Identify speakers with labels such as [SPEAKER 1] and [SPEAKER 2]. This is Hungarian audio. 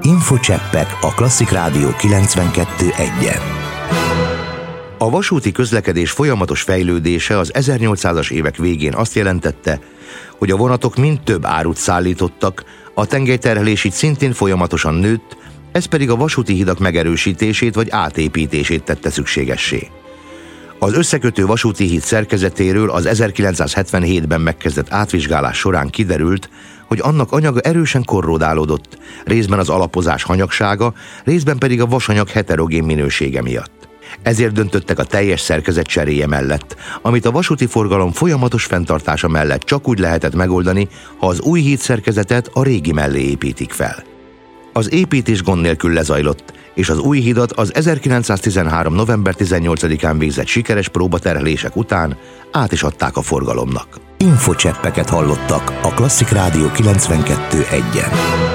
[SPEAKER 1] Infocseppek a Klasszik Rádió 92.1-en. A vasúti közlekedés folyamatos fejlődése az 1800-as évek végén azt jelentette, hogy a vonatok mind több árut szállítottak, a tengelyterhelés így szintén folyamatosan nőtt, ez pedig a vasúti hidak megerősítését vagy átépítését tette szükségessé. Az összekötő vasúti híd szerkezetéről az 1977-ben megkezdett átvizsgálás során kiderült, hogy annak anyaga erősen korrodálódott, részben az alapozás hanyagsága, részben pedig a vasanyag heterogén minősége miatt. Ezért döntöttek a teljes szerkezet cseréje mellett, amit a vasúti forgalom folyamatos fenntartása mellett csak úgy lehetett megoldani, ha az új hídszerkezetet a régi mellé építik fel. Az építés gond nélkül lezajlott, és az új hidat az 1913. november 18-án végzett sikeres próbaterhelések után át is adták a forgalomnak. Infocseppeket hallottak a Klasszik Rádió 92.1-en.